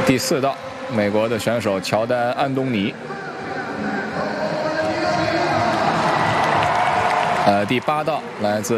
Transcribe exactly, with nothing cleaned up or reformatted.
第四道，美国的选手乔丹·安东尼。呃，第八道来自。